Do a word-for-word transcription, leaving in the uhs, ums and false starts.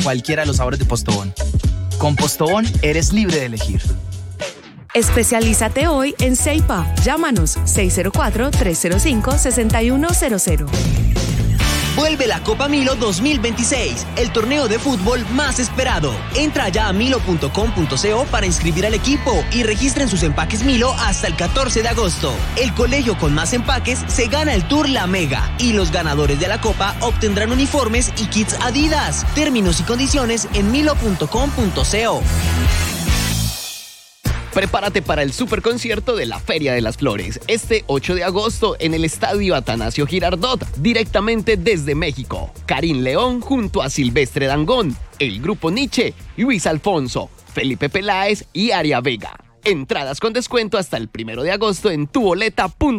cualquiera de los sabores de Postobón. Con Postobón eres libre de elegir. Especialízate hoy en Ceipa. Llámanos seis cero cuatro, tres cero cinco, seis uno cero cero. Vuelve la Copa Milo dos mil veintiséis, el torneo de fútbol más esperado. Entra ya a milo punto com punto co para inscribir al equipo y registren sus empaques Milo hasta el catorce de agosto. El colegio con más empaques se gana el Tour La Mega y los ganadores de la Copa obtendrán uniformes y kits Adidas. Términos y condiciones en milo punto com punto co. Prepárate para el superconcierto de la Feria de las Flores, este ocho de agosto en el Estadio Atanasio Girardot, directamente desde México. Karim León junto a Silvestre Dangond, el Grupo Nietzsche, Luis Alfonso, Felipe Peláez y Aria Vega. Entradas con descuento hasta el primero de agosto en tuboleta punto com.